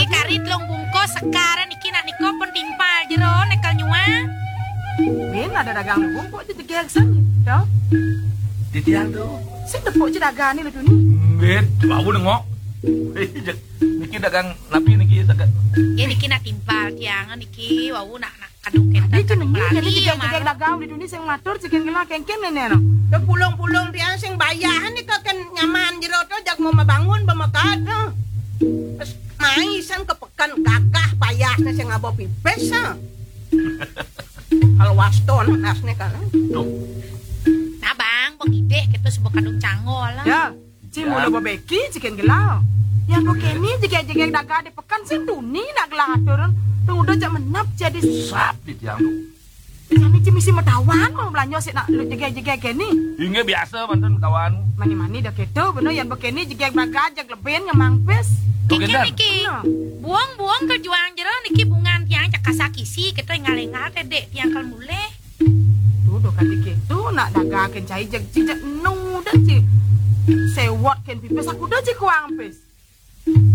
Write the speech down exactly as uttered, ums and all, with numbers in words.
karit long bungkus sekarang iki nak niko pun timpal jero nekal nyua. Min ada dagang bungkus je tegel sen. Dah. Titiang tu. Sing tepuk je dagang ni lu ni. Bet, bau nengok. Niki dagang napi niki dagang. Ya niki nak timpal tiang niki wau nak nak kadung kenta. Iki ni jadi tegel dagang di dunia sing matur sing kena kengken nene no. Ke pulung-pulung tiang sing bayahan ni kan nyaman jero tu jak mau bangun bemakat. Terus maisan kepekan gagah payahna sing ngabo pipes ha. Kalau waston asne kan. Tuh. Nah bang, pengideh kita sebuah kadung cangol lah. Ya, si mulu babeki ciken gelau. Yang begini jika-jika dagang di pekan sing tuni nak gelah turun. Tunggu udah jak menap jadi Sap titiang tu. Yang ni misi metawan mau belanja sih nak lu jika-jika kini. Inge biasa mantan kawan. Mani-mani dah keto bener yang begini jika bagaj jak leben yang mangpes. Kiki Tuh, niki, buang-buang ke juang jero niki bungan tiang cakasakisi kita ngalengar dedek tiang kal muleh. Tuh kati keto nak dagang ken cai jak jak nu dah ci. Sewot ken pipes aku dah ci kuang pes.